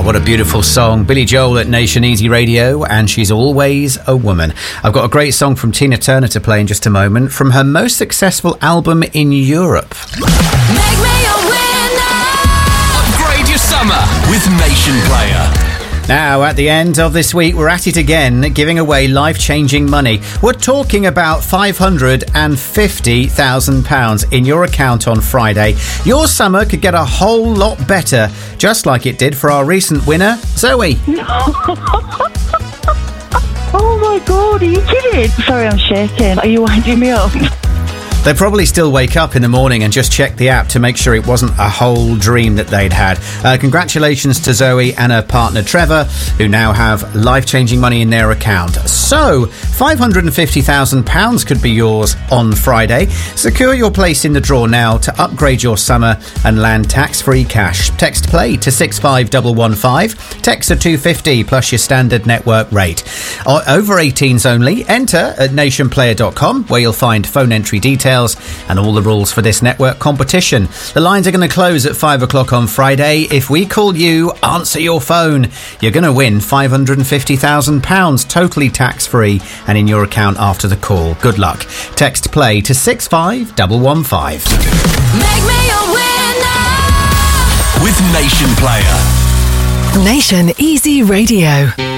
What a beautiful song. Billy Joel at Nation Easy Radio, and She's Always a Woman. I've got a great song from Tina Turner to play in just a moment from her most successful album in Europe. Make me a winner. Upgrade your summer with Nation Player. Now, at the end of this week, we're at it again, giving away life-changing money. We're talking about £550,000 in your account on Friday. Your summer could get a whole lot better, just like it did for our recent winner, Zoe. Oh my God, are you kidding? Sorry, I'm shaking. Are you winding me up? They probably still wake up in the morning and just check the app to make sure it wasn't a whole dream that they'd had. Congratulations to Zoe and her partner Trevor, who now have life-changing money in their account. So, £550,000 could be yours on Friday. Secure your place in the draw now to upgrade your summer and land tax-free cash. Text PLAY to 65115. Text to 250 plus your standard network rate. Over 18s only. Enter at nationplayer.com, where you'll find phone entry details and all the rules for this network competition. The lines are going to close at 5 o'clock on Friday. If we call you, answer your phone. You're going to win £550,000 totally tax-free and in your account after the call. Good luck. Text PLAY to 65115. Make me a winner. With Nation Player. Nation Easy Radio.